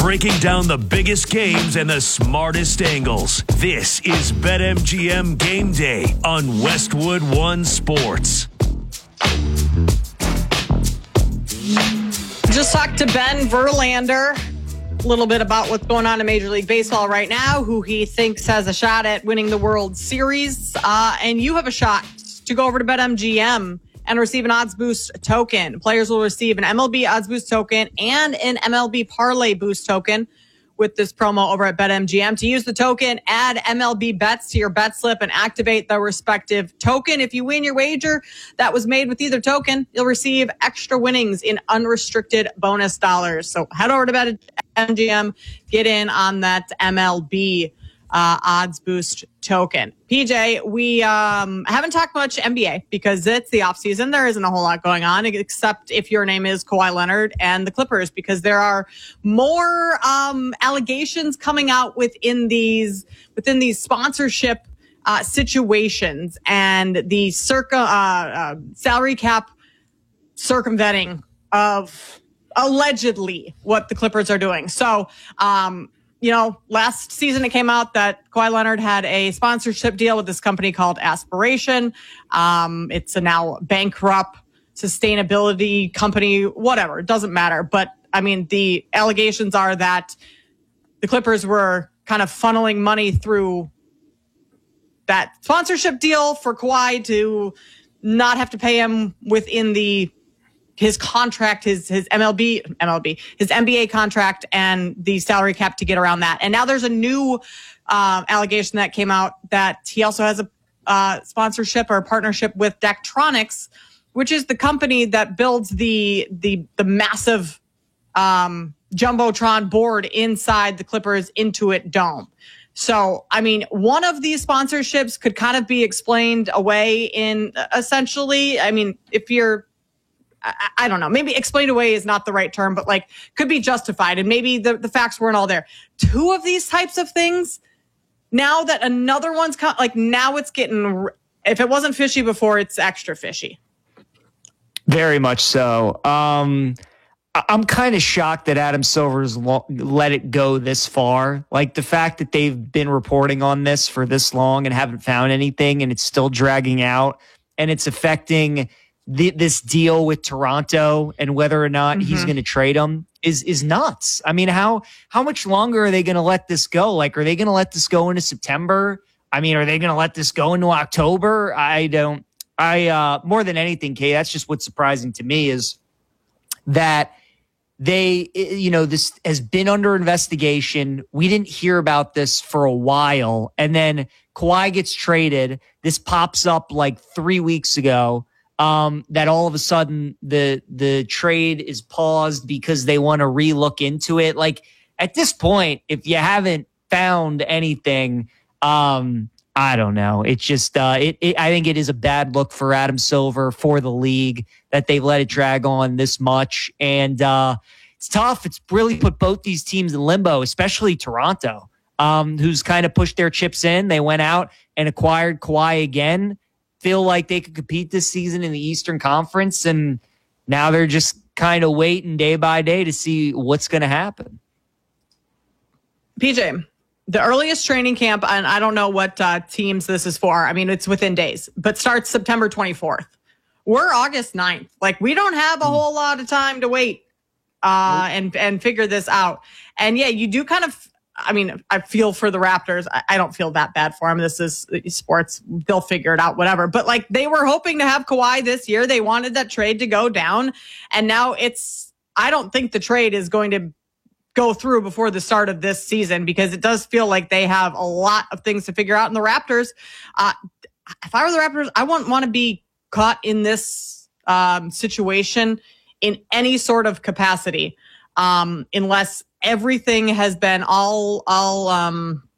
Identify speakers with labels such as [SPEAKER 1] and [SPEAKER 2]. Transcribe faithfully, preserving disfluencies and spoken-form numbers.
[SPEAKER 1] breaking down the biggest games and the smartest angles. This is BetMGM Game Day on Westwood One Sports.
[SPEAKER 2] Just talked to Ben Verlander a little bit about what's going on in Major League Baseball right now, who he thinks has a shot at winning the World Series. Uh, and you have a shot to go over to BetMGM and receive an Odds Boost token. Players will receive an M L B Odds Boost token and an M L B Parlay Boost token with this promo over at BetMGM. To use the token, add M L B bets to your bet slip and activate the respective token. If you win your wager that was made with either token, you'll receive extra winnings in unrestricted bonus dollars. So head over to BetMGM, get in on that M L B uh, Odds Boost token. P J, we um, haven't talked much N B A because it's the offseason. There isn't a whole lot going on, except if your name is Kawhi Leonard and the Clippers, because there are more um, allegations coming out within these within these sponsorship uh, situations and the circa uh, uh, salary cap circumventing of allegedly what the Clippers are doing. So, um, you know, last season it came out that Kawhi Leonard had a sponsorship deal with this company called Aspiration. Um, it's a now bankrupt sustainability company, whatever. It doesn't matter. But, I mean, the allegations are that the Clippers were kind of funneling money through that sponsorship deal for Kawhi to not have to pay him within the his contract, his his M L B, M L B, his N B A contract and the salary cap to get around that. And now there's a new uh, allegation that came out that he also has a uh, sponsorship or a partnership with Daktronics, which is the company that builds the the the massive um, Jumbotron board inside the Clippers Intuit Dome. So, I mean, one of these sponsorships could kind of be explained away in essentially, I mean, if you're I, I don't know. Maybe explained away is not the right term, but like could be justified. And maybe the, the facts weren't all there. Two of these types of things, now that another one's come, like now it's getting, if it wasn't fishy before, it's extra fishy.
[SPEAKER 3] Very much so. Um, I'm kind of shocked that Adam Silver's lo- let it go this far. Like the fact that they've been reporting on this for this long and haven't found anything and it's still dragging out and it's affecting The, this deal with Toronto and whether or not mm-hmm. he's going to trade him is is nuts. I mean, how how much longer are they going to let this go? Like, are they going to let this go into September? I mean, are they going to let this go into October? I don't. I uh, more than anything, Kay, that's just what's surprising to me is that they, you know, this has been under investigation. We didn't hear about this for a while, and then Kawhi gets traded. This pops up like three weeks ago. Um, that all of a sudden the the trade is paused because they want to re-look into it. Like at this point, if you haven't found anything, um, I don't know. It's just uh, it, it. I think it is a bad look for Adam Silver, for the league, that they've let it drag on this much, and uh, it's tough. It's really put both these teams in limbo, especially Toronto, um, who's kind of pushed their chips in. They went out and acquired Kawhi again. Feel like they could compete this season in the Eastern Conference, and now they're just kind of waiting day by day to see what's going to happen.
[SPEAKER 2] P J, the earliest training camp, and I don't know what uh, teams this is for. I mean, it's within days, but starts September twenty-fourth. We're August ninth. Like, we don't have a whole lot of time to wait uh, and, and figure this out. And yeah, you do kind of, I mean, I feel for the Raptors. I, I don't feel that bad for them. This is sports. They'll figure it out, whatever. But like they were hoping to have Kawhi this year. They wanted that trade to go down. And now it's, I don't think the trade is going to go through before the start of this season because it does feel like they have a lot of things to figure out. And the Raptors, uh, if I were the Raptors, I wouldn't want to be caught in this um, situation in any sort of capacity um, unless everything has been all, all, um,